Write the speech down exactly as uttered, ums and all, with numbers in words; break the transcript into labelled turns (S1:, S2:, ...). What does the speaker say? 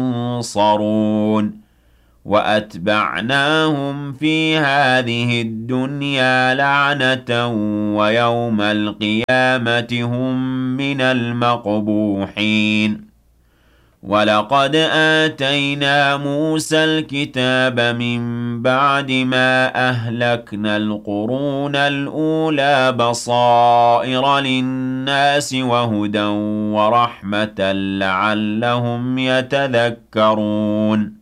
S1: ينصرون وأتبعناهم في هذه الدنيا لعنة ويوم القيامة هم من المقبوحين ولقد آتينا موسى الكتاب من بعد ما أهلكنا القرون الأولى بصائر للناس وهدى ورحمة لعلهم يتذكرون